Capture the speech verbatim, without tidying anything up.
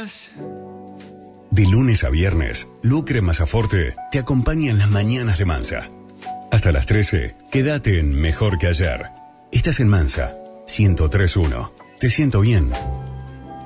más. De lunes a viernes, Lucre Masaforte te acompaña en las mañanas de Mansa. Hasta las trece, quédate en Mejor que Ayer. Estás en Mansa, ciento tres punto uno. Te siento bien.